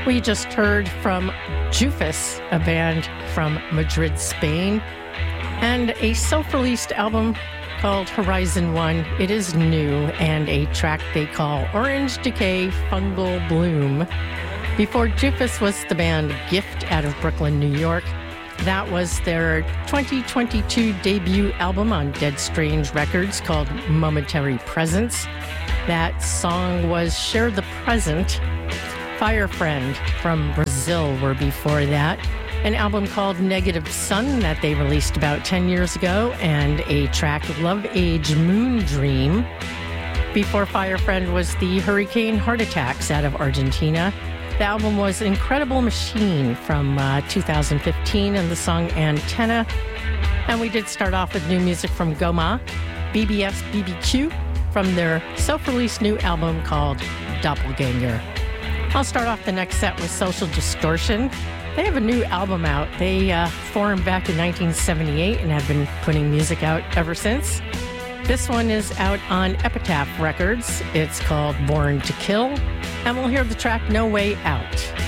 We just heard from Jufus, a band from Madrid, Spain, and a self-released album called Horizon One. It is new, and a track they call Orange Decay Fungal Bloom. Before Jufus was the band Gift out of Brooklyn, New York. That was their 2022 debut album on Dead Strange Records called Momentary Presence. That song was Share the Present. Fire Friend from Brazil were before that. An album called Negative Sun that they released about 10 years ago, and a track Love Age Moon Dream. Before Fire Friend was the Hurricane Heart Attacks out of Argentina. The album was Incredible Machine from 2015 and the song Antenna. And we did start off with new music from Goma, BBS BBQ, from their self-released new album called Doppelganger. I'll start off the next set with Social Distortion. They have a new album out. They formed back in 1978 and have been putting music out ever since. This one is out on Epitaph Records. It's called Born to Kill, and we'll hear the track No Way Out.